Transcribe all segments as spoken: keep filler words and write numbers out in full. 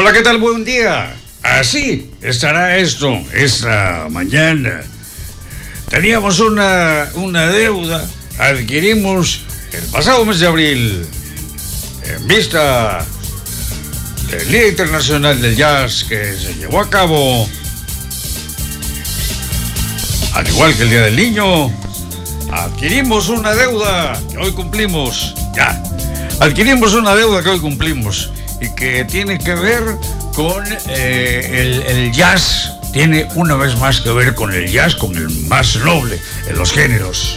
Hola, ¿qué tal? Buen día. Así estará esto esta mañana. Teníamos una, una deuda, adquirimos el pasado mes de abril, en vista del Día Internacional del Jazz que se llevó a cabo, al igual que el Día del Niño, adquirimos una deuda que hoy cumplimos, ya, adquirimos una deuda que hoy cumplimos y que tiene que ver con eh, el, el jazz, tiene una vez más que ver con el jazz, con el más noble en los géneros.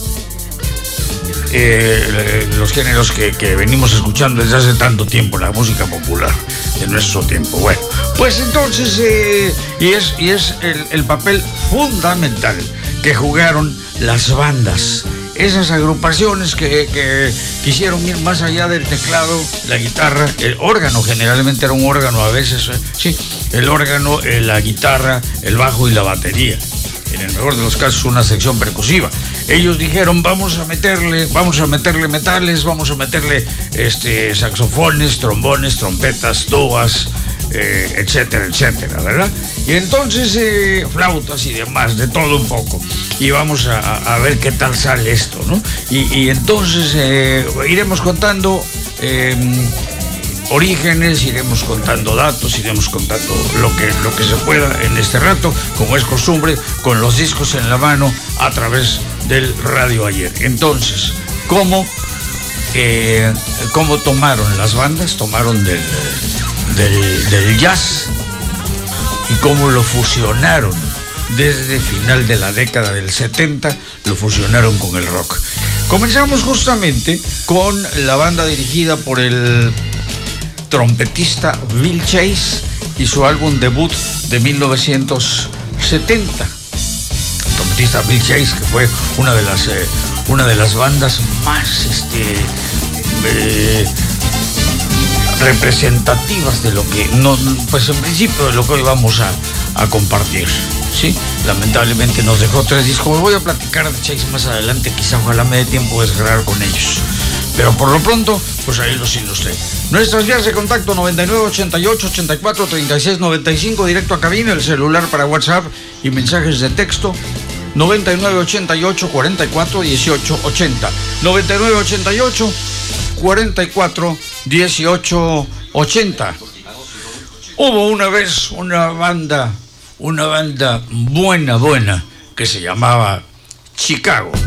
Eh, los géneros que, que venimos escuchando desde hace tanto tiempo, la música popular de nuestro tiempo. Bueno, pues entonces, eh, y es, y es el, el papel fundamental que jugaron las bandas, esas agrupaciones que, que quisieron ir más allá del teclado, la guitarra, el órgano, generalmente era un órgano a veces, eh, sí, el órgano, eh, la guitarra, el bajo y la batería. En el mejor de los casos una sección percusiva. Ellos dijeron, vamos a meterle, vamos a meterle metales, vamos a meterle este, saxofones, trombones, trompetas, tubas, eh, etcétera, etcétera, ¿verdad? Y entonces eh, flautas y demás, de todo un poco. Y vamos a, a ver qué tal sale esto, ¿no? Y, y entonces eh, iremos contando eh, orígenes, iremos contando datos, iremos contando lo que, lo que se pueda en este rato, como es costumbre, con los discos en la mano a través del Radio Ayer. Entonces, ¿cómo, eh, cómo tomaron las bandas? Tomaron del, del, del jazz y cómo lo fusionaron desde final de la década del setenta, lo fusionaron con el rock. Comenzamos justamente con la banda dirigida por el trompetista Bill Chase y su álbum debut de mil novecientos setenta. El trompetista Bill Chase, que fue una de las, eh, una de las bandas más este, eh, representativas de lo que, no, pues en principio de lo que hoy vamos a, a compartir. ¿Sí? Lamentablemente nos dejó tres discos. Voy a platicar de Chase más adelante, quizá ojalá me dé tiempo de descargar con ellos. Pero por lo pronto, pues ahí lo sigue usted. Nuestras vías de contacto noventa y nueve, ochenta y ocho, ochenta y cuatro, treinta y seis, noventa y cinco, directo a cabina, el celular para WhatsApp y mensajes de texto noventa y nueve, ochenta y ocho, cuarenta y cuatro, dieciocho, ochenta. noventa y nueve, ochenta y ocho, cuarenta y cuatro, dieciocho, ochenta. Hubo una vez una banda, una banda buena, buena, que se llamaba Chicago.